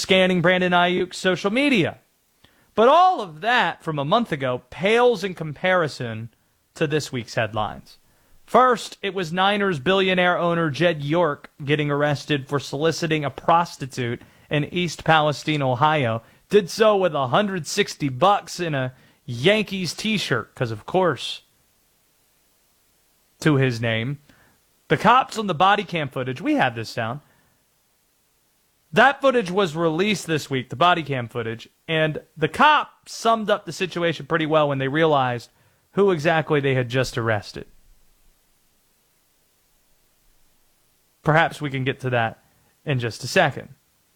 scanning Brandon Ayuk's social media. But all of that from a month ago pales in comparison to this week's headlines. First, it was Niners billionaire owner Jed York getting arrested for soliciting a prostitute in East Palestine, Ohio. Did so with $160 in a Yankees t-shirt, because of course, to his name. The cops on the body cam footage, we have this down. That footage was released this week, the body cam footage, and the cops summed up the situation pretty well when they realized who exactly they had just arrested. Perhaps we can get to that in just a second.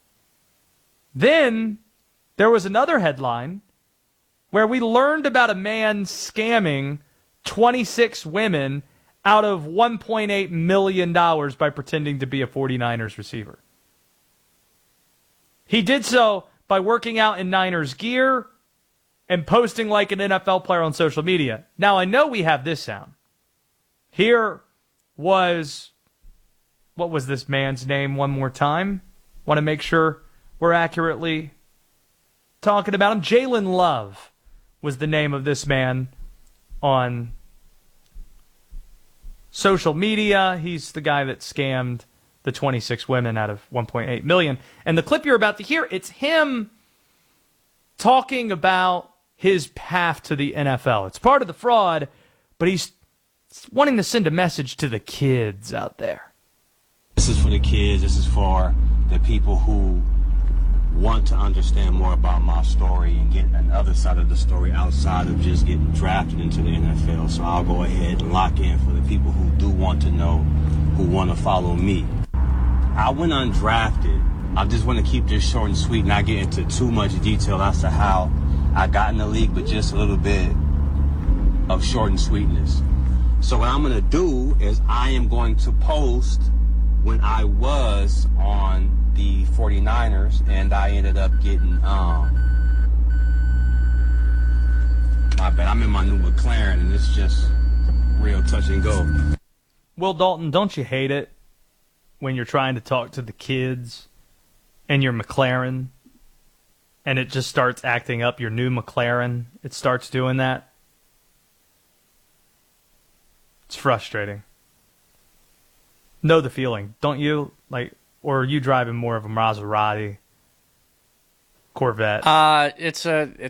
Then there was another headline where we learned about a man scamming 26 women out of $1.8 million by pretending to be a 49ers receiver. He did so by working out in Niners gear and posting like an NFL player on social media. Now, I know we have this sound. Here was, what was this man's name one more time? Want to make sure we're accurately talking about him. Jalen Love was the name of this man on social media. He's the guy that scammed the 26 women out of 1.8 million. And the clip you're about to hear, it's him talking about his path to the NFL. It's part of the fraud, but he's wanting to send a message to the kids out there. This is for the kids. This is for the people who want to understand more about my story and get another side of the story outside of just getting drafted into the NFL. So I'll go ahead and lock in for the people who do want to know, who want to follow me. I went undrafted. I just want to keep this short and sweet, not get into too much detail as to how I got in the league, but just a little bit of short and sweetness. So what I'm going to do is I am going to post when I was on the 49ers, and I ended up getting, my bad, I'm in my new McLaren, and it's just real touch and go. Will Dalton, don't you hate it when you're trying to talk to the kids and your McLaren, and it just starts acting up, your new McLaren? It starts doing that. It's frustrating. Know the feeling, don't you? Like, or are you driving more of a Maserati, Corvette? It's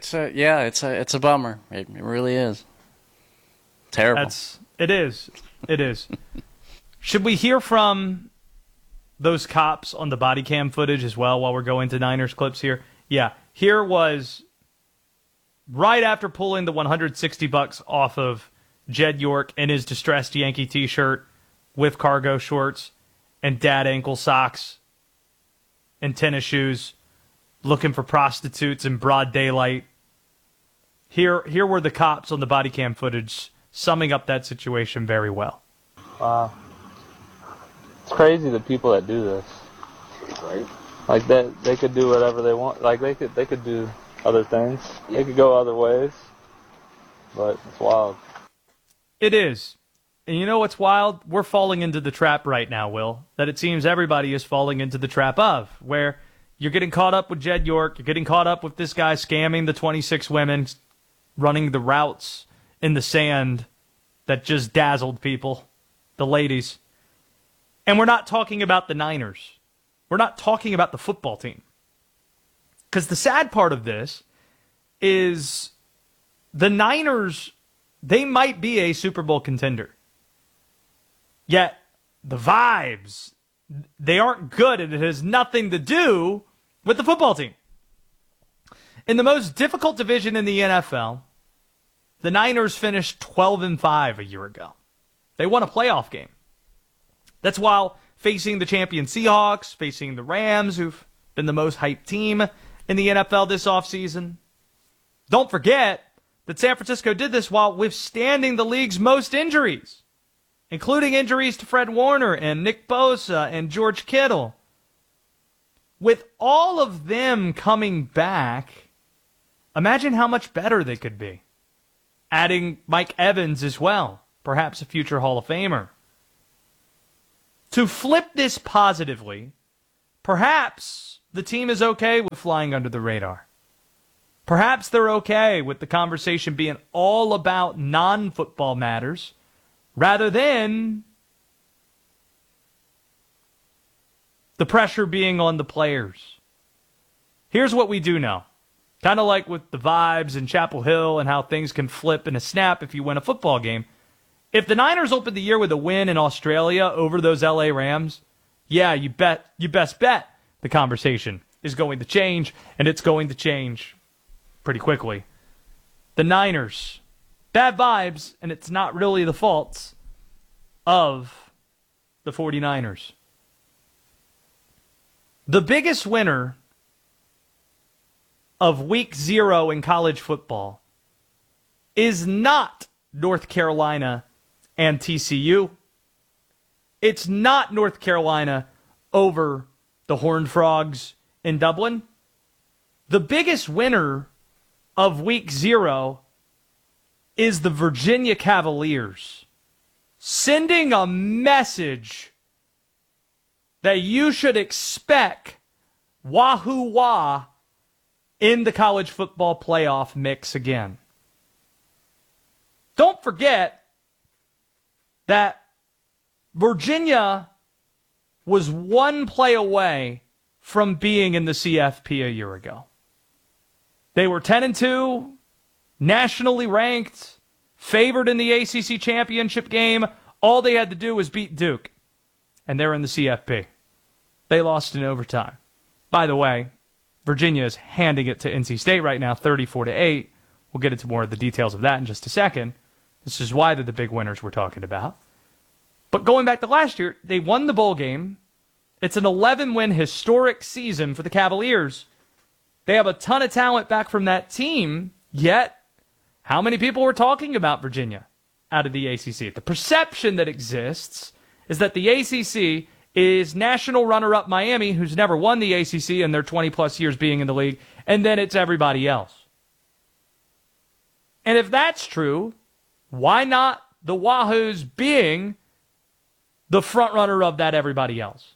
a bummer. It really is. Terrible. It is. Should we hear from those cops on the body cam footage as well while we're going to Niners clips here? Yeah. Here was right after pulling the $160 off of Jed York in his distressed Yankee t-shirt with cargo shorts and dad ankle socks and tennis shoes, looking for prostitutes in broad daylight. Here were the cops on the body cam footage summing up that situation very well. Wow. It's crazy the people that do this. Right. Like that, they could do whatever they want. Like they could do other things. They could go other ways. But it's wild. It is. And you know what's wild? We're falling into the trap right now, Will, that it seems everybody is falling into the trap of, where you're getting caught up with Jed York, you're getting caught up with this guy scamming the 26 women, running the routes in the sand that just dazzled people, the ladies. And we're not talking about the Niners. We're not talking about the football team. Because the sad part of this is the Niners, they might be a Super Bowl contender. Yet, the vibes, they aren't good, and it has nothing to do with the football team. In the most difficult division in the NFL, the Niners finished 12-5 a year ago. They won a playoff game. That's while facing the champion Seahawks, facing the Rams, who've been the most hyped team in the NFL this offseason. Don't forget that San Francisco did this while withstanding the league's most injuries, including injuries to Fred Warner and Nick Bosa and George Kittle. With all of them coming back, imagine how much better they could be. Adding Mike Evans as well, perhaps a future Hall of Famer. To flip this positively, perhaps the team is okay with flying under the radar. Perhaps they're okay with the conversation being all about non-football matters rather than the pressure being on the players. Here's what we do know. Kind of like with the vibes in Chapel Hill and how things can flip in a snap if you win a football game. If the Niners open the year with a win in Australia over those LA Rams, yeah, you best bet the conversation is going to change, and it's going to change pretty quickly. The Niners, bad vibes, and it's not really the faults of the 49ers. The biggest winner of week 0 in college football is not North Carolina and TCU. It's not North Carolina over the Horned Frogs in Dublin. The biggest winner of week 0 is the Virginia Cavaliers, sending a message that you should expect Wahoo Wah in the college football playoff mix again. Don't forget that Virginia was one play away from being in the CFP a year ago. They were 10-2, nationally ranked, favored in the ACC championship game. All they had to do was beat Duke, and they're in the CFP. They lost in overtime. By the way, Virginia is handing it to NC State right now, 34-8. We'll get into more of the details of that in just a second. This is why they're the big winners we're talking about. But going back to last year, they won the bowl game. It's an 11-win historic season for the Cavaliers. They have a ton of talent back from that team, yet how many people were talking about Virginia out of the ACC? The perception that exists is that the ACC is national runner-up Miami, who's never won the ACC in their 20-plus years being in the league, and then it's everybody else. And if that's true, why not the Wahoos being the front-runner of that everybody else?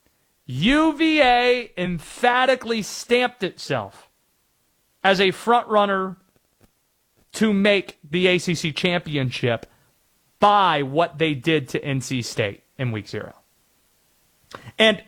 UVA emphatically stamped itself as a front-runner to make the ACC championship by what they did to NC State in week 0. And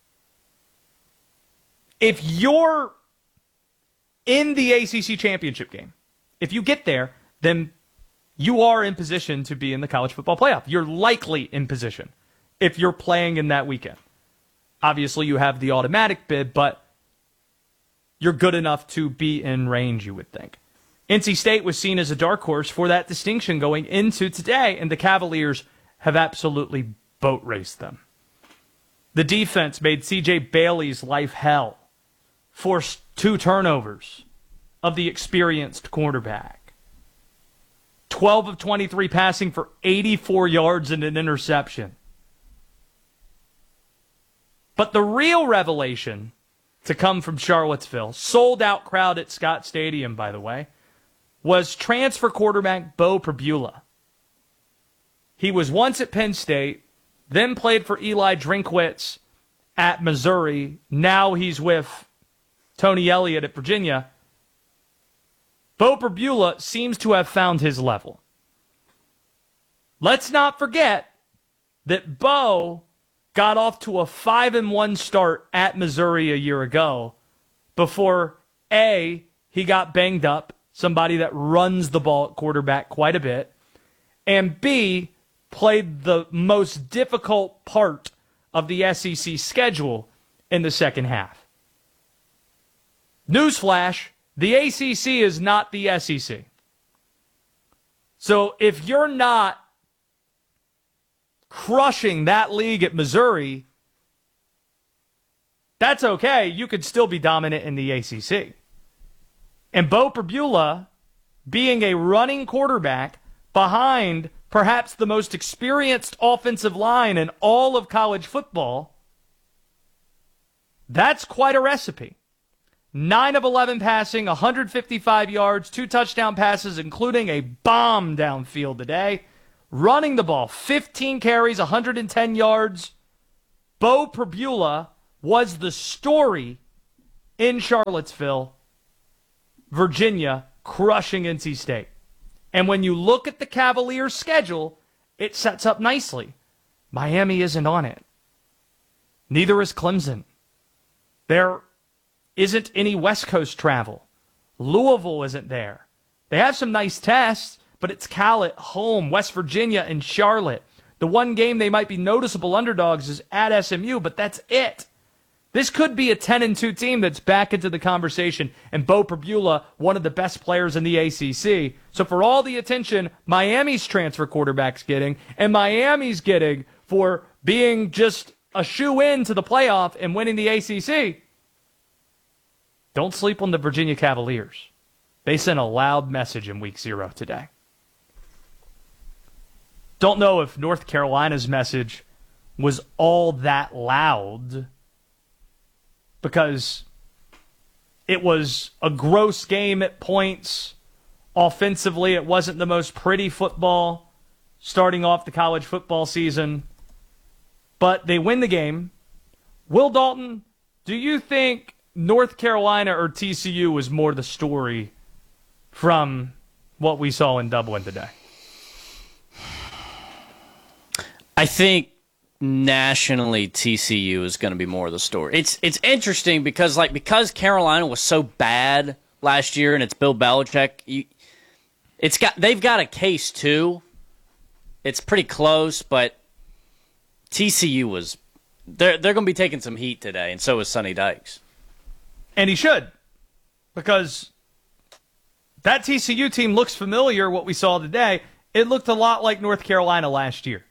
if you're in the ACC championship game, if you get there, then you are in position to be in the college football playoff. You're likely in position if you're playing in that weekend. Obviously, you have the automatic bid, but you're good enough to be in range, you would think. NC State was seen as a dark horse for that distinction going into today, and the Cavaliers have absolutely boat raced them. The defense made C.J. Bailey's life hell, forced 2 turnovers of the experienced quarterback. 12 of 23 passing for 84 yards and an interception. But the real revelation to come from Charlottesville, sold-out crowd at Scott Stadium, by the way, was transfer quarterback Bo Perbula. He was once at Penn State, then played for Eli Drinkwitz at Missouri. Now he's with Tony Elliott at Virginia. Bo Perbula seems to have found his level. Let's not forget that Bo got off to a 5-1 start at Missouri a year ago before, A, he got banged up, somebody that runs the ball at quarterback quite a bit, and B, played the most difficult part of the SEC schedule in the second half. Newsflash, the ACC is not the SEC. So if you're not crushing that league at Missouri, that's okay. You could still be dominant in the ACC. And Bo Perbula, being a running quarterback behind perhaps the most experienced offensive line in all of college football, that's quite a recipe. 9 of 11 passing, 155 yards, 2 touchdown passes, including a bomb downfield today. Running the ball, 15 carries, 110 yards. Bo Perbula was the story in Charlottesville, Virginia crushing NC State. And when you look at the Cavaliers' schedule, it sets up nicely. Miami isn't on it. Neither is Clemson. There isn't any West Coast travel. Louisville isn't there. They have some nice tests, but it's Cal at home, West Virginia, and Charlotte. The one game they might be noticeable underdogs is at SMU, but that's it. This could be a 10-2 team that's back into the conversation, and Bo Perbula, one of the best players in the ACC. So for all the attention Miami's transfer quarterback's getting, and Miami's getting for being just a shoe-in to the playoff and winning the ACC, don't sleep on the Virginia Cavaliers. They sent a loud message in Week 0 today. Don't know if North Carolina's message was all that loud, because it was a gross game at points. Offensively, it wasn't the most pretty football starting off the college football season. But they win the game. Will Dalton, do you think North Carolina or TCU was more the story from what we saw in Dublin today? I think nationally, TCU is going to be more of the story. It's interesting because Carolina was so bad last year, and it's Bill Belichick. They've got a case too. It's pretty close, but TCU was they're going to be taking some heat today, and so is Sonny Dykes. And he should, because that TCU team looks familiar. What we saw today, it looked a lot like North Carolina last year.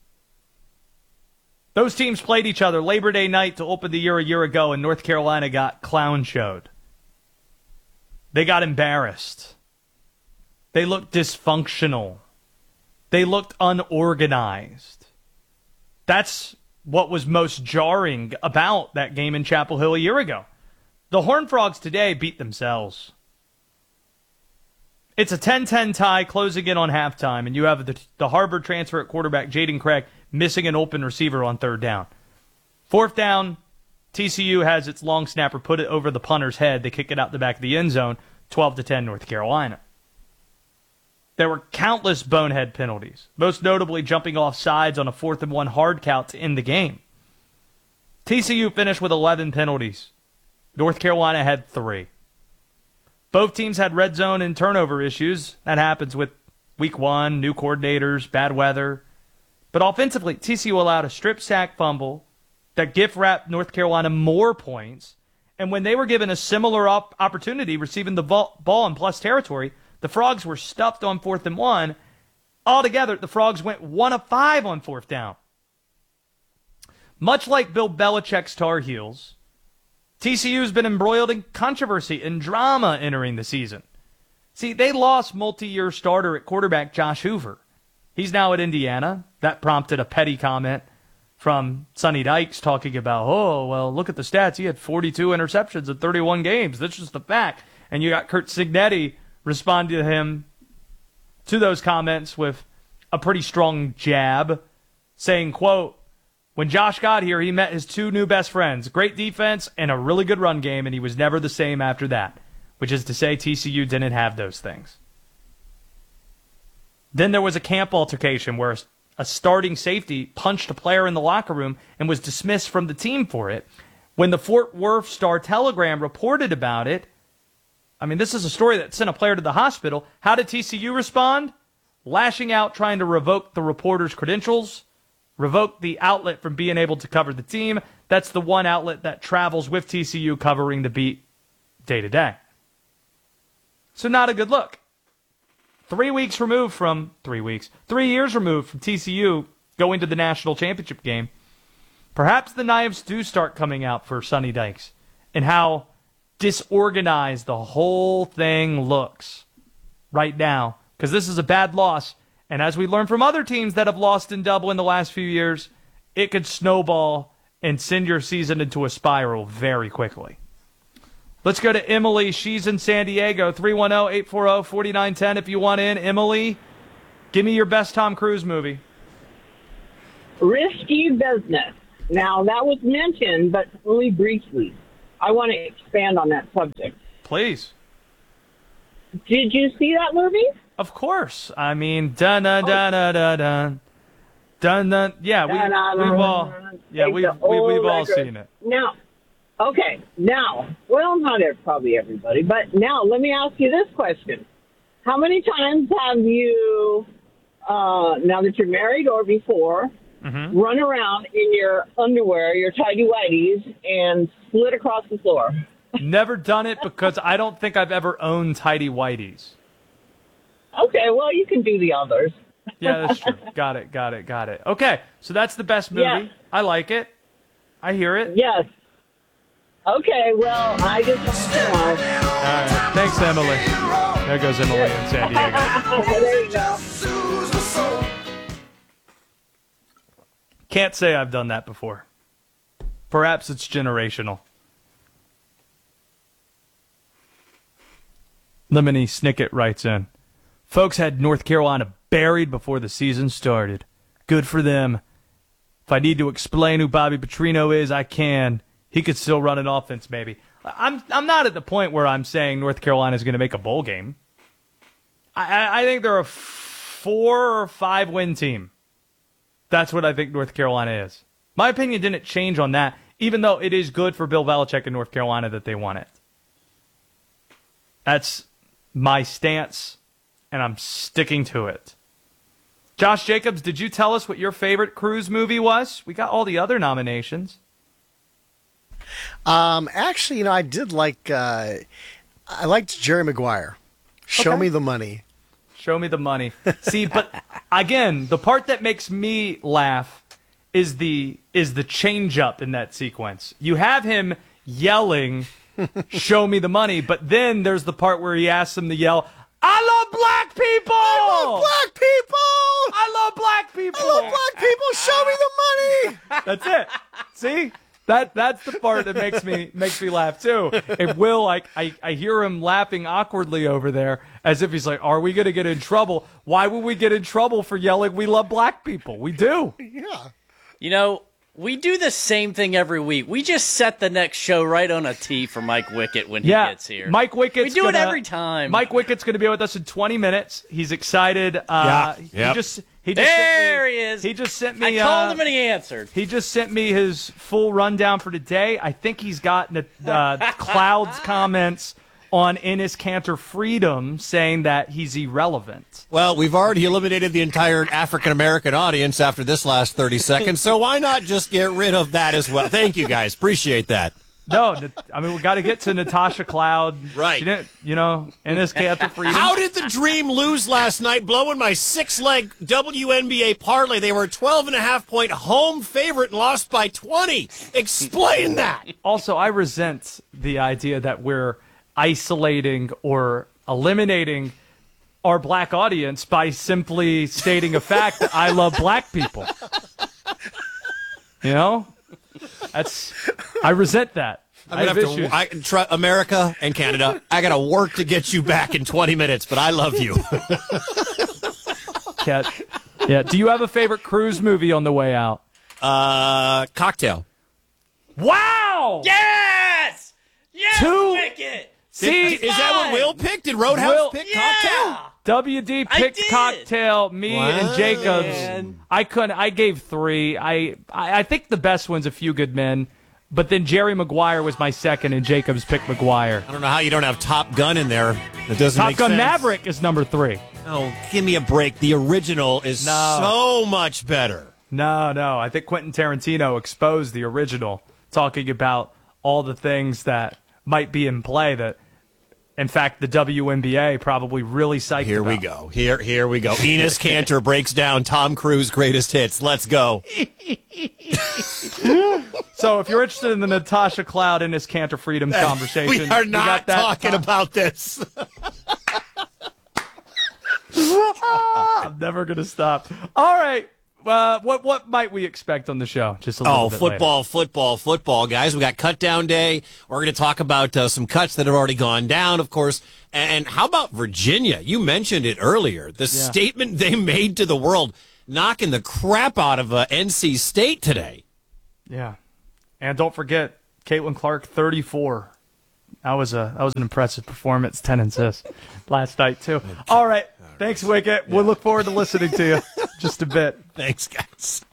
Those teams played each other Labor Day night to open the year a year ago, and North Carolina got clown showed. They got embarrassed. They looked dysfunctional. They looked unorganized. That's what was most jarring about that game in Chapel Hill a year ago. The Horned Frogs today beat themselves. It's a 10-10 tie closing in on halftime, and you have the Harvard transfer at quarterback, Jaden Craig, missing an open receiver on third down. Fourth down, TCU has its long snapper put it over the punter's head. They kick it out the back of the end zone, 12-10 North Carolina. There were countless bonehead penalties, most notably jumping off sides on a 4th-and-1 hard count to end the game. TCU finished with 11 penalties. North Carolina had 3. Both teams had red zone and turnover issues. That happens with week 1, new coordinators, bad weather. But offensively, TCU allowed a strip sack fumble that gift-wrapped North Carolina more points. And when they were given a similar opportunity receiving the ball in plus territory, the Frogs were stuffed on 4th-and-1. Altogether, the Frogs went 1 of 5 on 4th down. Much like Bill Belichick's Tar Heels, TCU's been embroiled in controversy and drama entering the season. See, they lost multi-year starter at quarterback Josh Hoover. He's now at Indiana. That prompted a petty comment from Sonny Dykes talking about, oh, well, look at the stats. He had 42 interceptions in 31 games. That's just the fact. And you got Curt Cignetti responding to him, to those comments with a pretty strong jab, saying, quote, when Josh got here, he met his 2 new best friends, great defense and a really good run game, and he was never the same after that, which is to say TCU didn't have those things. Then there was a camp altercation where a starting safety punched a player in the locker room and was dismissed from the team for it. When the Fort Worth Star-Telegram reported about it, I mean, this is a story that sent a player to the hospital. How did TCU respond? Lashing out, trying to revoke the reporter's credentials, revoke the outlet from being able to cover the team. That's the one outlet that travels with TCU covering the beat day to day. So not a good look. 3 years removed from TCU going to the national championship game. Perhaps the knives do start coming out for Sonny Dykes and how disorganized the whole thing looks right now, because this is a bad loss. And as we learned from other teams that have lost in Dublin the last few years, it could snowball and send your season into a spiral very quickly. Let's go to Emily. She's in San Diego. 310-840-4910 if you want in. Emily, give me your best Tom Cruise movie. Risky Business. Now, that was mentioned, but only briefly. I want to expand on that subject. Please. Did you see that movie? Of course. I mean, dun dun dun dun dun dun dun dun. Yeah, we've all seen it. Now, okay. Now, well, not probably everybody, but now let me ask you this question: how many times have you, now that you're married or before, run around in your underwear, your tidy whities, and slid across the floor? Never done it because I don't think I've ever owned tidy whities. Okay, well, you can do the others. Yeah, that's true. Got it. Okay, so that's the best movie. Yeah. I like it. I hear it. Yes. Okay, well, I just All right. Thanks, Emily. There goes Emily in San Diego. there you go. Can't say I've done that before. Perhaps it's generational. Lemony Snicket writes in, folks had North Carolina buried before the season started. Good for them. If I need to explain who Bobby Petrino is, I can. He could still run an offense, maybe. I'm not at the point where I'm saying North Carolina is going to make a bowl game. I think they're a 4 or 5 win team. That's what I think North Carolina is. My opinion didn't change on that, even though it is good for Bill Belichick in North Carolina that they won it. That's my stance, and I'm sticking to it. Josh Jacobs, did you tell us what your favorite Cruise movie was? We got all the other nominations. Actually, I did like. I liked Jerry Maguire. Show me the money. Show me the money. See, but again, the part that makes me laugh is the change up in that sequence. You have him yelling, "Show me the money," but then there's the part where he asks him to yell, "I love black people! I love black people! I love black people! I love black people! Show me the money!" That's it. See? That's the part that makes me laugh too. And Will, I hear him laughing awkwardly over there as if he's like, are we going to get in trouble? Why would we get in trouble for yelling we love black people? We do. Yeah. We do the same thing every week. We just set the next show right on a tee for Mike Wickett when he gets here. Mike Wickett's We do it every time. Mike Wickett's going to be with us in 20 minutes. He's excited. He is. He just sent me. I called him and he answered. He just sent me his full rundown for today. I think he's gotten Cloud's comments on Enes Kanter Freedom saying that he's irrelevant. Well, we've already eliminated the entire African-American audience after this last 30 seconds, so why not just get rid of that as well? Thank you, guys. Appreciate that. No, I mean, we got to get to Natasha Cloud. Right. She didn't, Enes Kanter Freedom. How did the Dream lose last night, blowing my 6-leg WNBA parlay? They were a 12.5-point home favorite and lost by 20. Explain that. Also, I resent the idea that we're isolating or eliminating our black audience by simply stating a fact that I love black people. I resent that. I'm gonna have to America and Canada. I got to work to get you back in 20 minutes, but I love you. Yeah. Do you have a favorite Cruise movie on the way out? Cocktail. Wow! Yes! Yes, Wickett! See, is that what Will picked? Did Roadhouse pick Cocktail? WD picked Cocktail. Me and Jacobs. Man. I gave 3. I think the best one's A Few Good Men, but then Jerry Maguire was my second, and Jacobs picked Maguire. I don't know how you don't have Top Gun in there. That doesn't Top make Gun sense. Maverick is number 3. Oh, give me a break. The original is so much better. No. I think Quentin Tarantino exposed the original, talking about all the things that might be in play that, in fact, the WNBA probably really psyched Here about. we go. Here we go. Enes Kanter breaks down Tom Cruise greatest hits. Let's go. So if you're interested in the Natasha Cloud and Enes Kanter Freedom conversation, We are you not got that talking about this. I'm never going to stop. All right. What might we expect on the show? Just a little bit later. Football, guys. We got cut down day. We're going to talk about some cuts that have already gone down, of course. And how about Virginia? You mentioned it earlier. The statement they made to the world, knocking the crap out of NC State today. Yeah. And don't forget, Caitlin Clark, 34. That was an impressive performance. 10 assists last night too. All right, thanks, Wicket. We'll look forward to listening to you just a bit. Thanks, guys.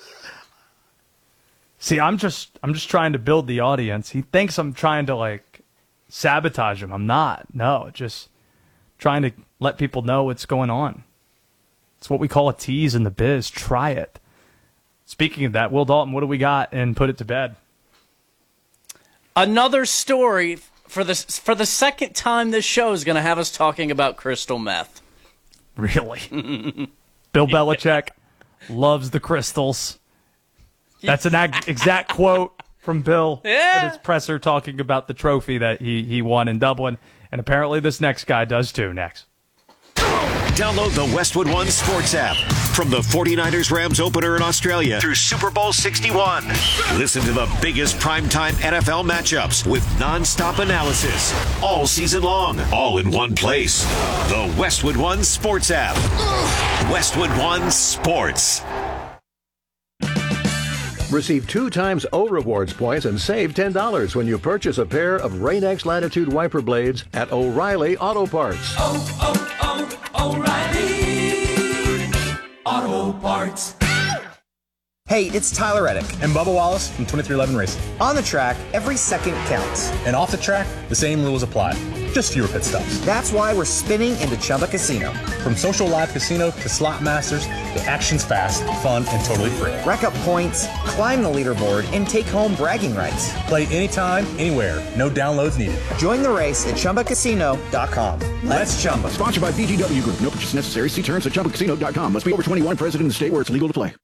See, I'm just trying to build the audience. He thinks I'm trying to like sabotage him. I'm not. No, just trying to let people know what's going on. It's what we call a tease in the biz. Try it. Speaking of that, Will Dalton, what do we got? And put it to bed. Another story for the second time this show is going to have us talking about crystal meth. Really? Bill Belichick loves the crystals. That's an exact quote from Bill at his presser talking about the trophy that he won in Dublin. And apparently this next guy does too next. Download the Westwood One Sports app. From the 49ers-Rams opener in Australia through Super Bowl 61. Listen to the biggest primetime NFL matchups with nonstop analysis all season long, all in one place. The Westwood One Sports app. Westwood One Sports. Receive 2 times O Rewards points and save $10 when you purchase a pair of Rain-X Latitude wiper blades at O'Reilly Auto Parts. O'Reilly Auto Parts. Hey, it's Tyler Reddick and Bubba Wallace from 2311 Racing. On the track, every second counts. And off the track, the same rules apply. Just fewer pit stops. That's why we're spinning into Chumba Casino. From social live casino to slot masters, the action's fast, fun, and totally free. Rack up points, climb the leaderboard, and take home bragging rights. Play anytime, anywhere. No downloads needed. Join the race at ChumbaCasino.com. Let's Chumba. Sponsored by VGW Group. No purchase necessary. See terms at ChumbaCasino.com. Must be over 21, present in the state where it's legal to play.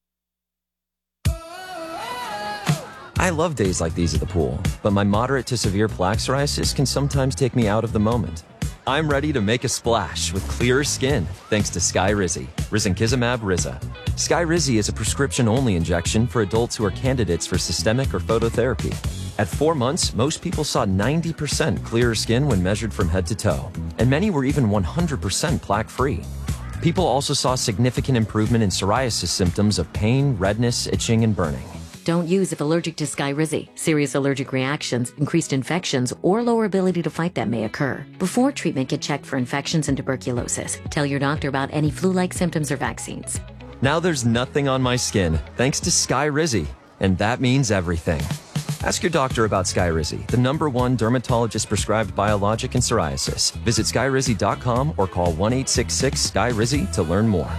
I love days like these at the pool, but my moderate to severe plaque psoriasis can sometimes take me out of the moment. I'm ready to make a splash with clearer skin thanks to Skyrizi, risankizumab Riza. Skyrizi is a prescription-only injection for adults who are candidates for systemic or phototherapy. At 4 months, most people saw 90% clearer skin when measured from head to toe, and many were even 100% plaque-free. People also saw significant improvement in psoriasis symptoms of pain, redness, itching, and burning. Don't use if allergic to Skyrizi. Serious allergic reactions, increased infections, or lower ability to fight them may occur. Before treatment, get checked for infections and tuberculosis. Tell your doctor about any flu-like symptoms or vaccines. Now there's nothing on my skin thanks to Skyrizi, and that means everything. Ask your doctor about Skyrizi, the #1 dermatologist-prescribed biologic in psoriasis. Visit Skyrizi.com or call 1-866-SKYRIZI to learn more.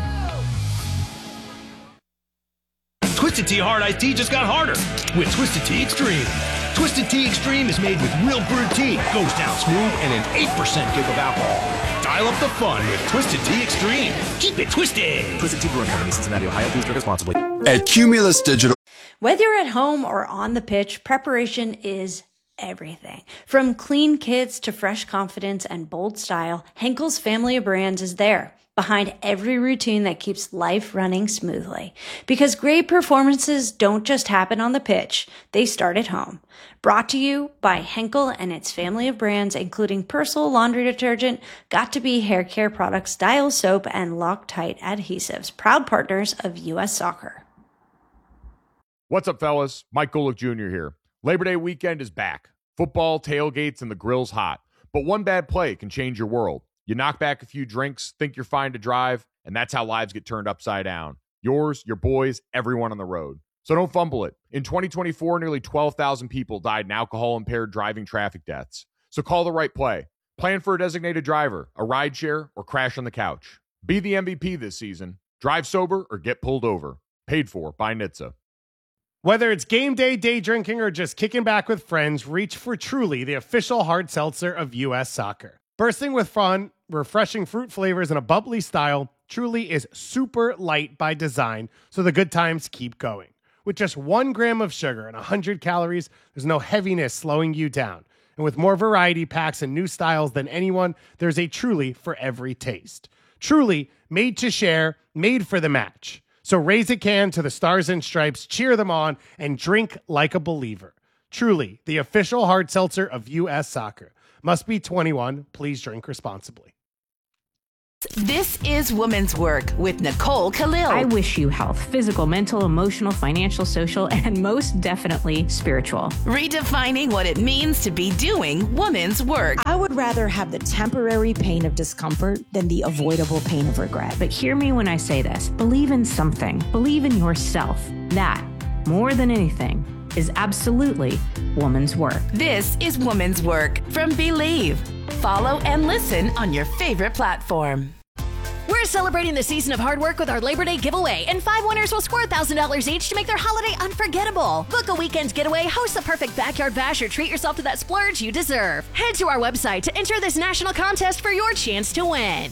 Twisted Tea Hard Iced Tea just got harder with Twisted Tea Extreme. Twisted Tea Extreme is made with real brewed tea, goes down smooth, and an 8% kick of alcohol. Dial up the fun with Twisted Tea Extreme. Keep it twisted. Twisted Tea Brewing Company, Cincinnati, Ohio. Please drink responsibly. At Cumulus Digital. Whether you're at home or on the pitch, preparation is everything. From clean kits to fresh confidence and bold style, Henkel's family of brands is there, behind every routine that keeps life running smoothly. Because great performances don't just happen on the pitch, they start at home. Brought to you by Henkel and its family of brands, including Persil laundry detergent, Got2b hair care products, Dial soap, and Loctite adhesives, proud partners of U.S. Soccer. What's up, fellas? Mike Golick Jr. here. Labor Day weekend is back. Football, tailgates, and the grill's hot. But one bad play can change your world. You knock back a few drinks, think you're fine to drive, and that's how lives get turned upside down. Yours, your boys, everyone on the road. So don't fumble it. In 2024, nearly 12,000 people died in alcohol-impaired driving traffic deaths. So call the right play. Plan for a designated driver, a rideshare, or crash on the couch. Be the MVP this season. Drive sober or get pulled over. Paid for by NHTSA. Whether it's game day, day drinking, or just kicking back with friends, reach for Truly, the official hard seltzer of U.S. Soccer. Bursting with fun, refreshing fruit flavors, and a bubbly style, Truly is super light by design, so the good times keep going. With just 1 gram of sugar and 100 calories, there's no heaviness slowing you down. And with more variety packs and new styles than anyone, there's a Truly for every taste. Truly, made to share, made for the match. So raise a can to the Stars and Stripes, cheer them on, and drink like a believer. Truly, the official hard seltzer of U.S. Soccer. Must be 21. Please drink responsibly. This is Women's Work with Nicole Khalil. I wish you health, physical, mental, emotional, financial, social, and most definitely spiritual. Redefining what it means to be doing women's work. I would rather have the temporary pain of discomfort than the avoidable pain of regret. But hear me when I say this. Believe in something. Believe in yourself. That, more than anything, is absolutely woman's work. This is Woman's Work from Believe. Follow and listen on your favorite platform. We're celebrating the season of hard work with our Labor Day giveaway, and 5 winners will score $1,000 each to make their holiday unforgettable. Book a weekend's getaway, host the perfect backyard bash, or treat yourself to that splurge you deserve. Head to our website to enter this national contest for your chance to win.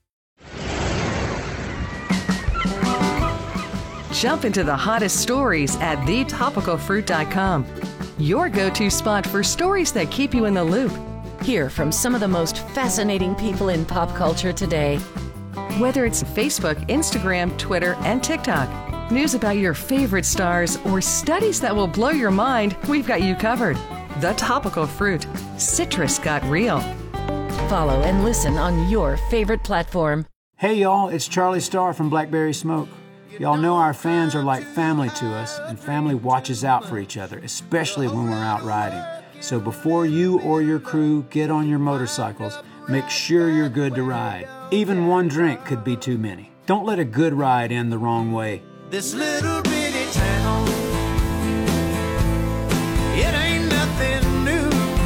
Jump into the hottest stories at thetopicalfruit.com. Your go-to spot for stories that keep you in the loop. Hear from some of the most fascinating people in pop culture today. Whether it's Facebook, Instagram, Twitter, and TikTok, news about your favorite stars, or studies that will blow your mind, we've got you covered. The Topical Fruit. Citrus got real. Follow and listen on your favorite platform. Hey y'all, it's Charlie Starr from Blackberry Smoke. Y'all know our fans are like family to us, and family watches out for each other, especially when we're out riding. So before you or your crew get on your motorcycles, make sure you're good to ride. Even one drink could be too many. Don't let a good ride end the wrong way. This little bitty town, it ain't nothing new.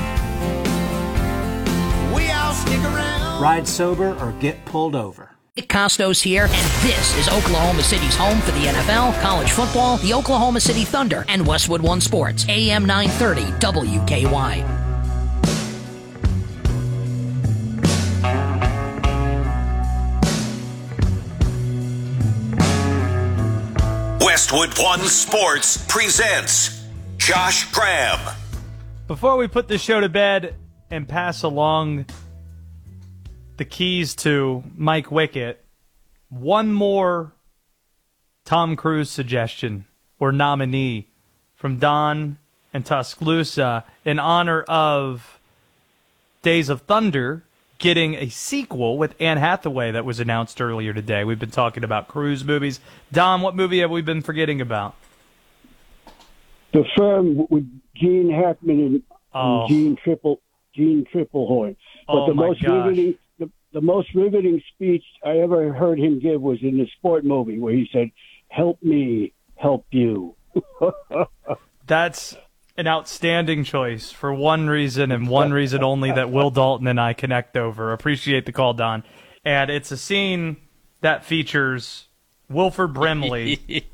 We all stick around. Ride sober or get pulled over. Costos here, and this is Oklahoma City's home for the NFL, college football, the Oklahoma City Thunder, and Westwood One Sports, AM 930 WKY. Westwood One Sports presents Josh Graham. Before we put this show to bed and pass along the keys to Mike Wickett, one more Tom Cruise suggestion or nominee from Don in Tuscaloosa in honor of Days of Thunder getting a sequel with Anne Hathaway that was announced earlier today. We've been talking about Cruise movies. Don, what movie have we been forgetting about? The Firm with Gene Hackman and Gene Triplehorn. But the most riveting speech I ever heard him give was in the sport movie where he said, "Help me, help you." That's an outstanding choice for one reason and one reason only that Will Dalton and I connect over. Appreciate the call, Don. And it's a scene that features Wilford Brimley.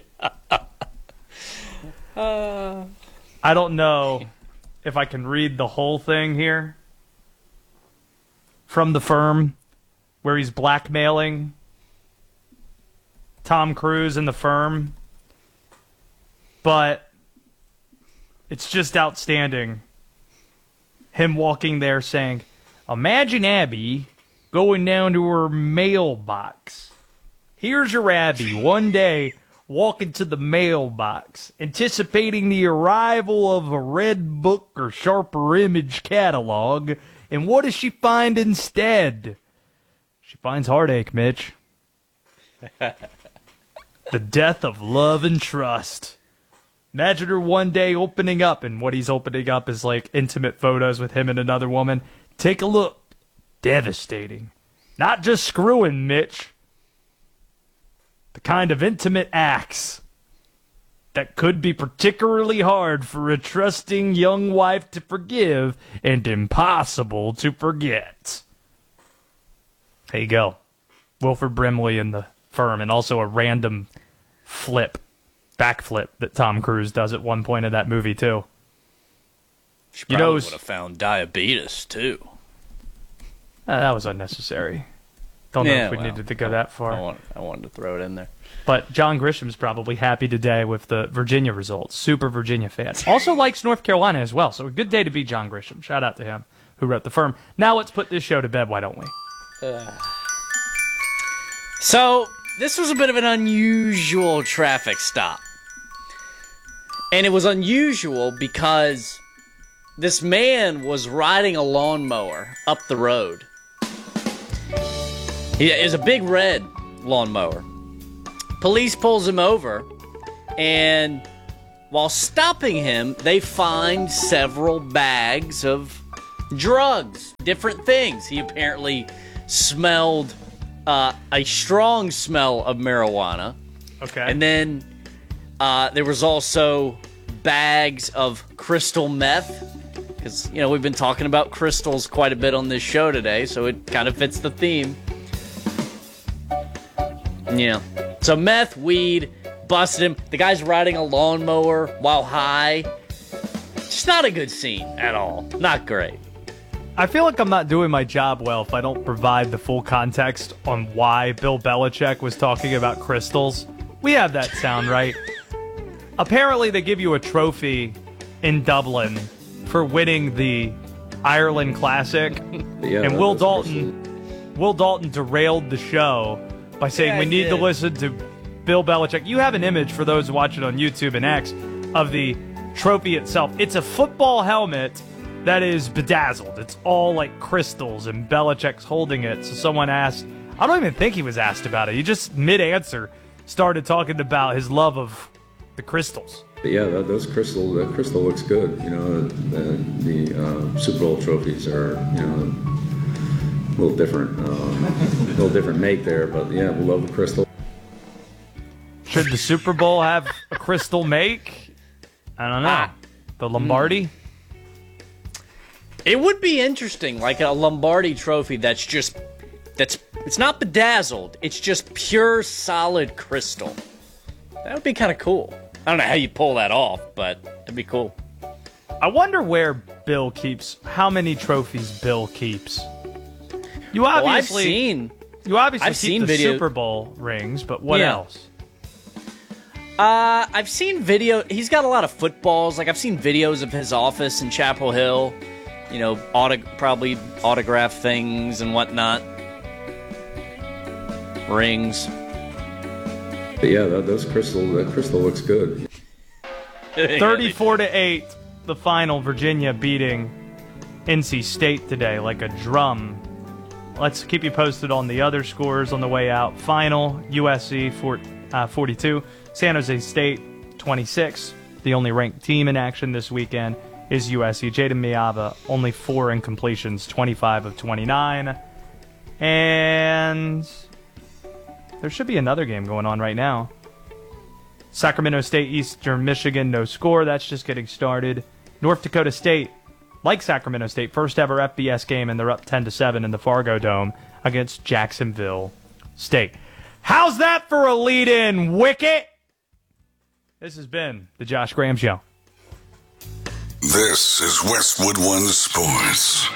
I don't know if I can read the whole thing here. From The Firm, where he's blackmailing Tom Cruise in The Firm. But it's just outstanding. Him walking there saying, "Imagine Abby going down to her mailbox. Here's your Abby one day walking to the mailbox, anticipating the arrival of a Red Book or Sharper Image catalog. And what does she find instead? She finds heartache, Mitch. The death of love and trust. Imagine her one day opening up, and what he's opening up is like intimate photos with him and another woman. Take a look. Devastating. Not just screwing, Mitch. The kind of intimate acts that could be particularly hard for a trusting young wife to forgive and impossible to forget." There you go. Wilford Brimley in The Firm, and also a random backflip that Tom Cruise does at one point in that movie, too. She probably would have found diabetes, too. That was unnecessary. Don't know if we needed to go that far. I wanted to throw it in there. But John Grisham's probably happy today with the Virginia results. Super Virginia fan. Also likes North Carolina as well. So a good day to be John Grisham. Shout out to him who wrote The Firm. Now let's put this show to bed, why don't we? So this was a bit of an unusual traffic stop. And it was unusual because this man was riding a lawnmower up the road. He is a big red lawnmower. Police pulls him over, and while stopping him, they find several bags of drugs, different things. He apparently smelled a strong smell of marijuana. Okay. And then there was also bags of crystal meth, because, you know, we've been talking about crystals quite a bit on this show today, so it kind of fits the theme. Yeah. So meth, weed, busted him. The guy's riding a lawnmower while high. Just not a good scene at all. Not great. I feel like I'm not doing my job well if I don't provide the full context on why Bill Belichick was talking about crystals. We have that sound, right? Apparently they give you a trophy in Dublin for winning the Ireland Classic. And Will Dalton derailed the show by saying we need to listen to Bill Belichick. You have an image, for those watching on YouTube and X, of the trophy itself. It's a football helmet that is bedazzled. It's all like crystals, and Belichick's holding it. So someone asked, I don't even think he was asked about it. He just, mid-answer, started talking about his love of the crystals. But yeah, that crystal looks good. You know, the Super Bowl trophies are, you know, a little different make there, but yeah, we love the crystal. Should the Super Bowl have a crystal make? I don't know. The Lombardi? It would be interesting, like a Lombardi trophy it's not bedazzled, it's just pure solid crystal. That would be kind of cool. I don't know how you pull that off, but it'd be cool. I wonder where Bill keeps, how many trophies Bill keeps. I've seen keep the video. Super Bowl rings, but what else? I've seen video. He's got a lot of footballs. Like, I've seen videos of his office in Chapel Hill. You know, probably autograph things and whatnot. Rings. But yeah, that crystal looks good. 34-8, the final. Virginia beating NC State today like a drum. Let's keep you posted on the other scores on the way out. Final, USC 42, San Jose State 26. The only ranked team in action this weekend is USC. Jaden Miava, only 4 incompletions, 25 of 29. And there should be another game going on right now. Sacramento State, Eastern Michigan, no score. That's just getting started. North Dakota State, like Sacramento State, first ever FBS game, and they're up 10-7 in the Fargo Dome against Jacksonville State. How's that for a lead-in, Wicket? This has been the Josh Graham Show. This is Westwood One Sports.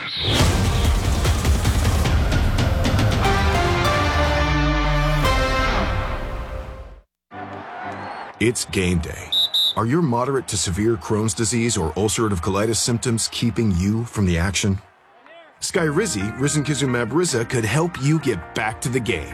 It's game day. Are your moderate to severe Crohn's disease or ulcerative colitis symptoms keeping you from the action? Skyrizi, risankizumab Riza, could help you get back to the game.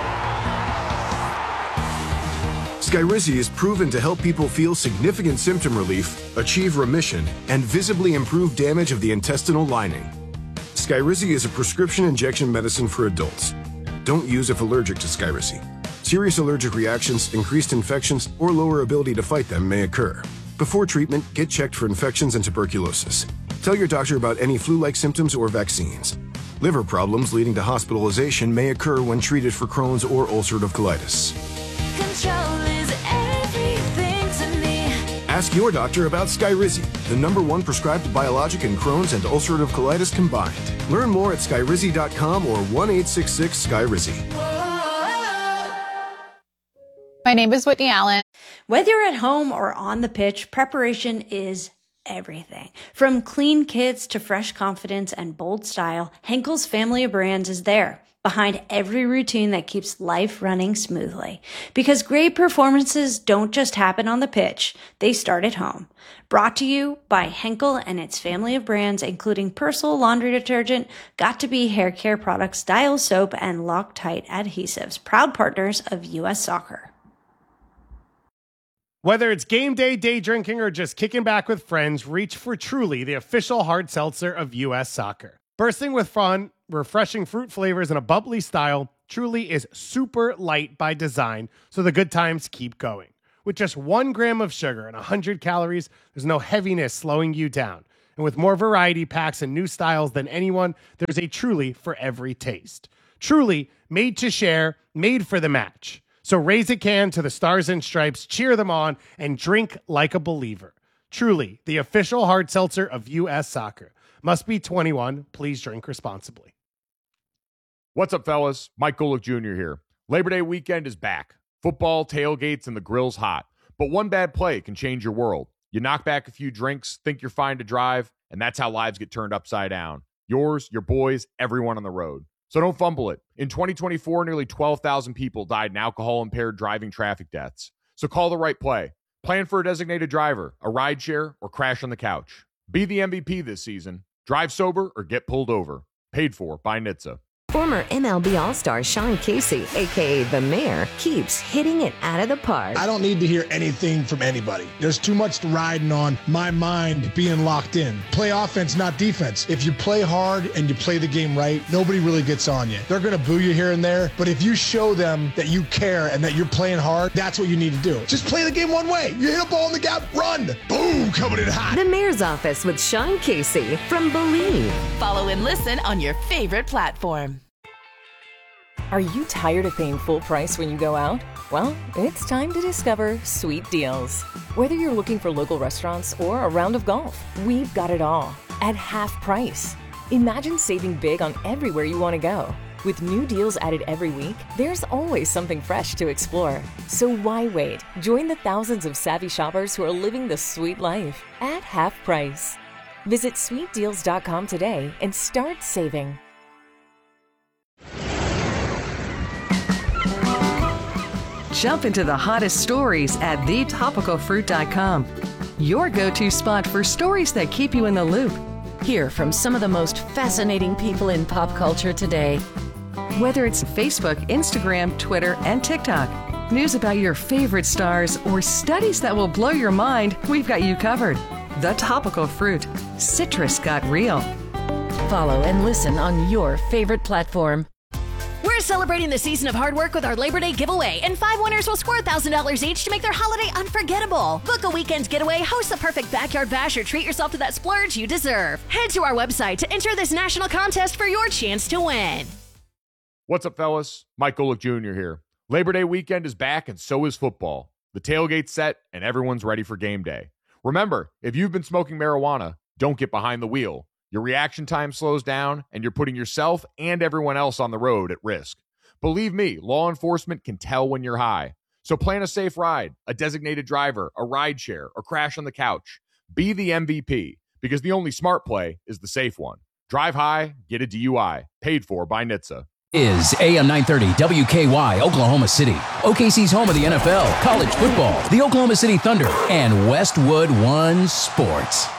Skyrizi is proven to help people feel significant symptom relief, achieve remission, and visibly improve damage of the intestinal lining. Skyrizi is a prescription injection medicine for adults. Don't use if allergic to Skyrizi. Serious allergic reactions, increased infections, or lower ability to fight them may occur. Before treatment, get checked for infections and tuberculosis. Tell your doctor about any flu-like symptoms or vaccines. Liver problems leading to hospitalization may occur when treated for Crohn's or ulcerative colitis. Control is everything to me. Ask your doctor about Skyrizi, the #1 prescribed biologic in Crohn's and ulcerative colitis combined. Learn more at skyrizi.com or 1-866-SKYRIZI. My name is Whitney Allen. Whether you're at home or on the pitch, preparation is everything. From clean kits to fresh confidence and bold style, Henkel's family of brands is there, behind every routine that keeps life running smoothly. Because great performances don't just happen on the pitch, they start at home. Brought to you by Henkel and its family of brands, including Persil laundry detergent, Got2b hair care products, Dial soap, and Loctite adhesives, proud partners of U.S. Soccer. Whether it's game day, day drinking, or just kicking back with friends, reach for Truly, the official hard seltzer of U.S. Soccer. Bursting with fun, refreshing fruit flavors, and a bubbly style, Truly is super light by design, so the good times keep going. With just 1 gram of sugar and 100 calories, there's no heaviness slowing you down. And with more variety packs and new styles than anyone, there's a Truly for every taste. Truly, made to share, made for the match. So raise a can to the Stars and Stripes, cheer them on, and drink like a believer. Truly, the official hard seltzer of U.S. Soccer. Must be 21. Please drink responsibly. What's up, fellas? Mike Golick Jr. here. Labor Day weekend is back. Football, tailgates, and the grill's hot. But one bad play can change your world. You knock back a few drinks, think you're fine to drive, and that's how lives get turned upside down. Yours, your boys, everyone on the road. So don't fumble it. In 2024, nearly 12,000 people died in alcohol-impaired driving traffic deaths. So call the right play. Plan for a designated driver, a rideshare, or crash on the couch. Be the MVP this season. Drive sober or get pulled over. Paid for by NHTSA. Former MLB All-Star Sean Casey, a.k.a. The Mayor, keeps hitting it out of the park. I don't need to hear anything from anybody. There's too much riding on my mind being locked in. Play offense, not defense. If you play hard and you play the game right, nobody really gets on you. They're going to boo you here and there, but if you show them that you care and that you're playing hard, that's what you need to do. Just play the game one way. You hit a ball in the gap, run. Boom, coming in hot. The Mayor's Office with Sean Casey from Believe. Follow and listen on your favorite platform. Are you tired of paying full price when you go out? Well, it's time to discover Sweet Deals. Whether you're looking for local restaurants or a round of golf, we've got it all at half price. Imagine saving big on everywhere you want to go. With new deals added every week, there's always something fresh to explore. So why wait? Join the thousands of savvy shoppers who are living the sweet life at half price. Visit sweetdeals.com today and start saving. Jump into the hottest stories at thetopicalfruit.com. Your go-to spot for stories that keep you in the loop. Hear from some of the most fascinating people in pop culture today. Whether it's Facebook, Instagram, Twitter, and TikTok, news about your favorite stars, or studies that will blow your mind, we've got you covered. The Topical Fruit. Citrus got real. Follow and listen on your favorite platform. We're celebrating the season of hard work with our Labor Day giveaway, and 5 winners will score $1,000 each to make their holiday unforgettable. Book a weekend getaway, host the perfect backyard bash, or treat yourself to that splurge you deserve. Head to our website to enter this national contest for your chance to win. What's up, fellas? Mike Golick Jr. here. Labor Day weekend is back, and so is football. The tailgate's set, and everyone's ready for game day. Remember, if you've been smoking marijuana, don't get behind the wheel. Your reaction time slows down, and you're putting yourself and everyone else on the road at risk. Believe me, law enforcement can tell when you're high. So plan a safe ride, a designated driver, a rideshare, or crash on the couch. Be the MVP, because the only smart play is the safe one. Drive high, get a DUI. Paid for by NHTSA. Is AM 930 WKY Oklahoma City, OKC's home of the NFL, college football, the Oklahoma City Thunder, and Westwood One Sports.